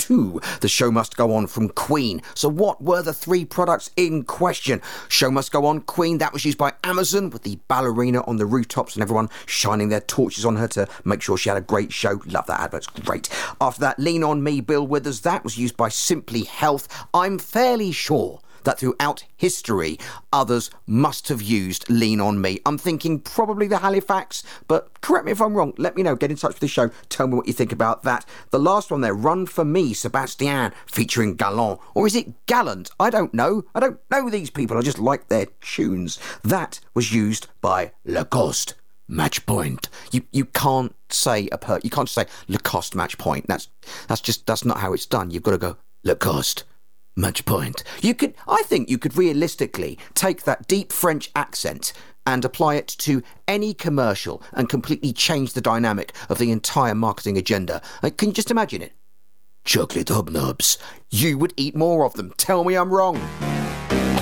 2, The Show Must Go On from Queen. So what were the 3 products in question? Show Must Go On, Queen, that was used by Amazon with the ballerina on the rooftops and everyone shining their torches on her to make sure she had a great show. Love that advert, it's great. After that, Lean On Me, Bill Withers, that was used by Simply Health. I'm fairly sure that throughout history, others must have used Lean On Me. I'm thinking probably the Halifax, but correct me if I'm wrong. Let me know. Get in touch with the show. Tell me what you think about that. The last one there, Run For Me, Sebastian, featuring Gallant. Or is it Gallant? I don't know. I don't know these people. I just like their tunes. That was used by Lacoste. Match Point. You can't say you can't say Lacoste Match Point. That's not how it's done. You've got to go Lacoste Match Point. I think you could realistically take that deep French accent and apply it to any commercial and completely change the dynamic of the entire marketing agenda. Can you just imagine it? Chocolate hobnobs. You would eat more of them. Tell me I'm wrong.